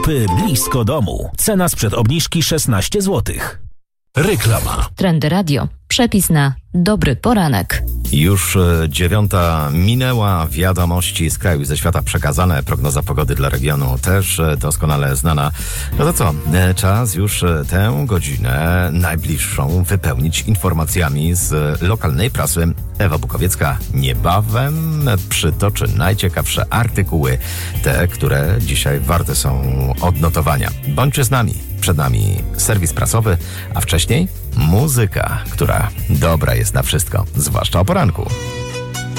Zakupy blisko domu. Cena sprzed obniżki 16 zł. Reklama. Trendy Radio. Przepis na dobry poranek. Już 9 minęła, wiadomości z kraju i ze świata przekazane, prognoza pogody dla regionu też doskonale znana. No to co, czas już tę godzinę najbliższą wypełnić informacjami z lokalnej prasy. Ewa Bukowiecka niebawem przytoczy najciekawsze artykuły, te, które dzisiaj warte są odnotowania. Bądźcie z nami, przed nami serwis prasowy, a wcześniej muzyka, która dobra jest na wszystko, zwłaszcza o poranku.